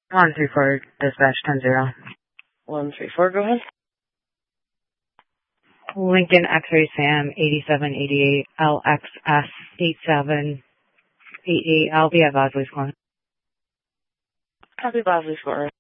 134, dispatch 10-0. 134, go ahead. Lincoln X-ray Sam 8788 LXS 8788. I'll be at Bosley Square. Copy Bosley Square.